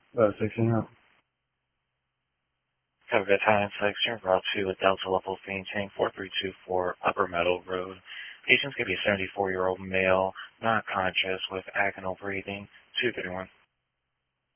About 16 up. Have a good time. Section brought to a Delta Level Fainting 4324 Upper Meadow Road. Patient's going to be a 74-year-old male, not conscious, with agonal breathing. 231.